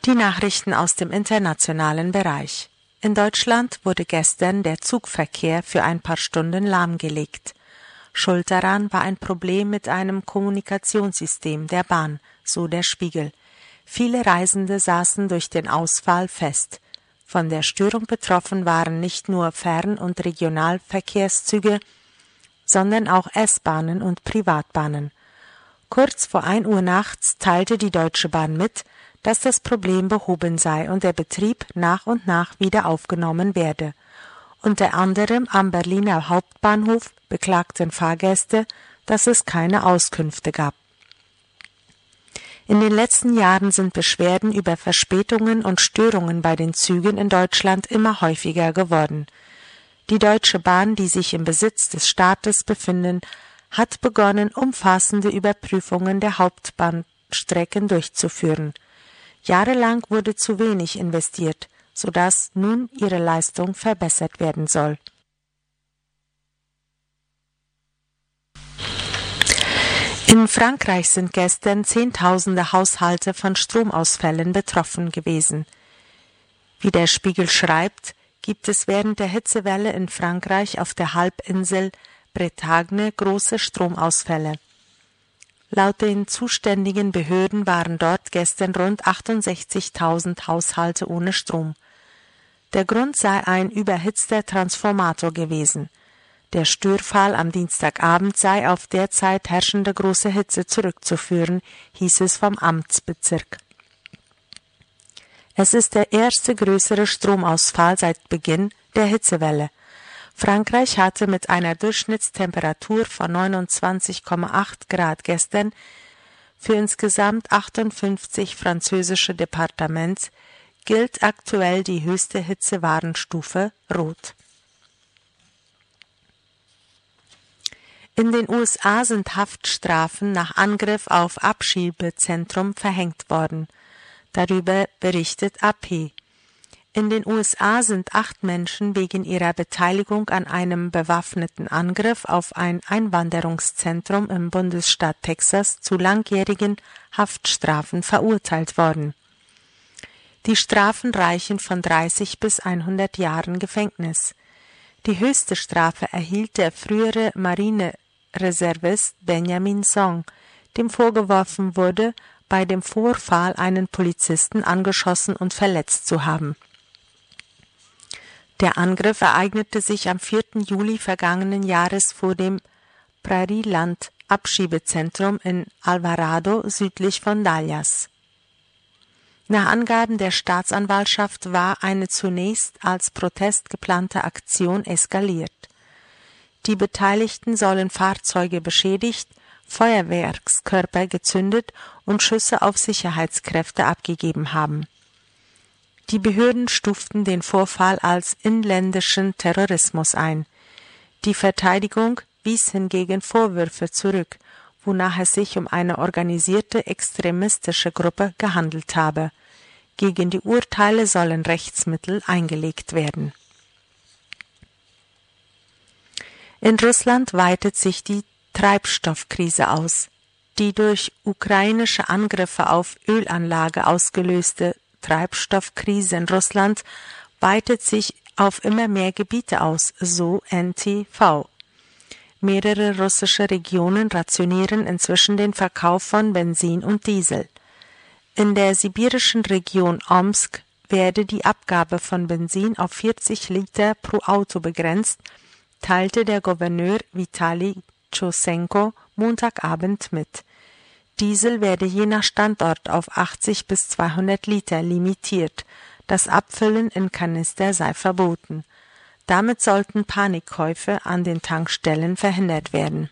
Die Nachrichten aus dem internationalen Bereich. In Deutschland wurde gestern der Zugverkehr für ein paar Stunden lahmgelegt. Schuld daran war ein Problem mit einem Kommunikationssystem der Bahn, so der Spiegel. Viele Reisende saßen durch den Ausfall fest. Von der Störung betroffen waren nicht nur Fern- und Regionalverkehrszüge, sondern auch S-Bahnen und Privatbahnen. Kurz vor 1 Uhr nachts teilte die Deutsche Bahn mit, dass das Problem behoben sei und der Betrieb nach und nach wieder aufgenommen werde. Unter anderem am Berliner Hauptbahnhof beklagten Fahrgäste, dass es keine Auskünfte gab. In den letzten Jahren sind Beschwerden über Verspätungen und Störungen bei den Zügen in Deutschland immer häufiger geworden. Die Deutsche Bahn, die sich im Besitz des Staates befinden, hat begonnen, umfassende Überprüfungen der Hauptbahnstrecken durchzuführen. Jahrelang wurde zu wenig investiert, sodass nun ihre Leistung verbessert werden soll. In Frankreich sind gestern Zehntausende Haushalte von Stromausfällen betroffen gewesen. Wie der Spiegel schreibt, gibt es während der Hitzewelle in Frankreich auf der Halbinsel Bretagne große Stromausfälle. Laut den zuständigen Behörden waren dort gestern rund 68.000 Haushalte ohne Strom. Der Grund sei ein überhitzter Transformator gewesen. Der Störfall am Dienstagabend sei auf derzeit herrschende große Hitze zurückzuführen, hieß es vom Amtsbezirk. Es ist der erste größere Stromausfall seit Beginn der Hitzewelle. Frankreich hatte mit einer Durchschnittstemperatur von 29,8 Grad gestern für insgesamt 58 französische Departements gilt aktuell die höchste Hitzewarnstufe Rot. In den USA sind Haftstrafen nach Angriff auf Abschiebezentrum verhängt worden. Darüber berichtet AP. In den USA sind 8 Menschen wegen ihrer Beteiligung an einem bewaffneten Angriff auf ein Einwanderungszentrum im Bundesstaat Texas zu langjährigen Haftstrafen verurteilt worden. Die Strafen reichen von 30 bis 100 Jahren Gefängnis. Die höchste Strafe erhielt der frühere Marinereservist Benjamin Song, dem vorgeworfen wurde, bei dem Vorfall einen Polizisten angeschossen und verletzt zu haben. Der Angriff ereignete sich am 4. Juli vergangenen Jahres vor dem Prairieland-Abschiebezentrum in Alvarado südlich von Dallas. Nach Angaben der Staatsanwaltschaft war eine zunächst als Protest geplante Aktion eskaliert. Die Beteiligten sollen Fahrzeuge beschädigt, Feuerwerkskörper gezündet und Schüsse auf Sicherheitskräfte abgegeben haben. Die Behörden stuften den Vorfall als inländischen Terrorismus ein. Die Verteidigung wies hingegen Vorwürfe zurück, wonach es sich um eine organisierte extremistische Gruppe gehandelt habe. Gegen die Urteile sollen Rechtsmittel eingelegt werden. In Russland weitet sich die Treibstoffkrise aus. Die durch ukrainische Angriffe auf Ölanlage ausgelöste Treibstoffkrise in Russland weitet sich auf immer mehr Gebiete aus, so NTV. Mehrere russische Regionen rationieren inzwischen den Verkauf von Benzin und Diesel. In der sibirischen Region Omsk werde die Abgabe von Benzin auf 40 Liter pro Auto begrenzt, teilte der Gouverneur Vitali Tschusenko Montagabend mit. Diesel werde je nach Standort auf 80 bis 200 Liter limitiert. Das Abfüllen in Kanister sei verboten. Damit sollten Panikkäufe an den Tankstellen verhindert werden.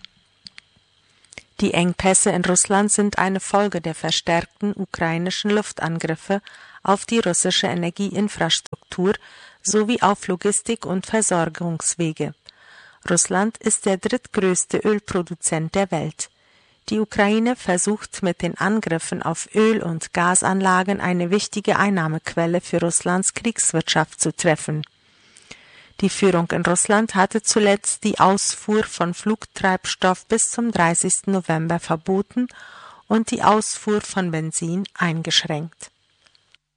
Die Engpässe in Russland sind eine Folge der verstärkten ukrainischen Luftangriffe auf die russische Energieinfrastruktur sowie auf Logistik- und Versorgungswege. Russland ist der drittgrößte Ölproduzent der Welt. Die Ukraine versucht mit den Angriffen auf Öl- und Gasanlagen eine wichtige Einnahmequelle für Russlands Kriegswirtschaft zu treffen. Die Führung in Russland hatte zuletzt die Ausfuhr von Flugtreibstoff bis zum 30. November verboten und die Ausfuhr von Benzin eingeschränkt.